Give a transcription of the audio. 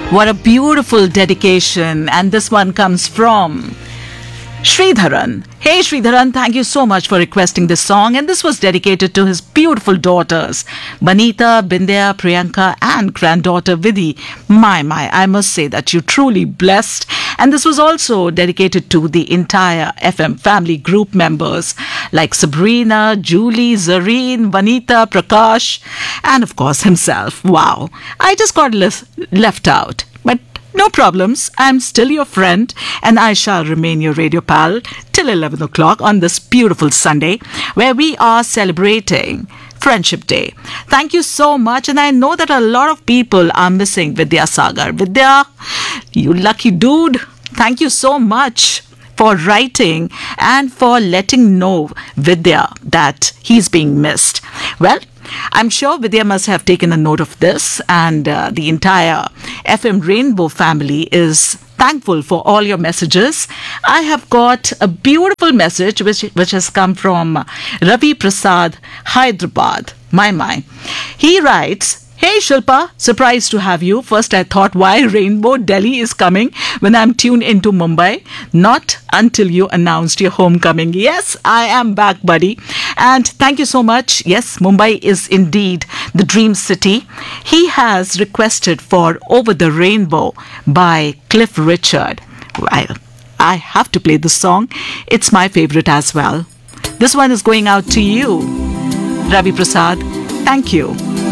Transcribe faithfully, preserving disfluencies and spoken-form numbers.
What a beautiful dedication. And this one comes from Sridharan. Hey Sridharan, thank you so much for requesting this song, and this was dedicated to his beautiful daughters, Banita, Bindya, Priyanka and granddaughter Vidhi. My, my, I must say that you're truly blessed. And this was also dedicated to the entire F M family group members like Sabrina, Julie, Zareen, Vanita, Prakash and of course himself. Wow, I just got le- left out. But no problems. I'm still your friend and I shall remain your radio pal till eleven o'clock on this beautiful Sunday where we are celebrating Friendship Day. Thank you so much. And I know that a lot of people are missing Vidya Sagar. Vidya, you lucky dude. Thank you so much for writing and for letting know Vidya that he's being missed. Well, I'm sure Vidya must have taken a note of this, and uh, the entire F M Rainbow family is thankful for all your messages. I have got a beautiful message which, which has come from Ravi Prasad, Hyderabad. My, my. He writes, Hey Shilpa, surprised to have you. First I thought why Rainbow Delhi is coming when I'm tuned into Mumbai. Not until you announced your homecoming. Yes, I am back, buddy. And thank you so much. Yes, Mumbai is indeed the dream city. He has requested for Over the Rainbow by Cliff Richard. Well, I have to play this song. It's my favorite as well. This one is going out to you, Ravi Prasad. Thank you.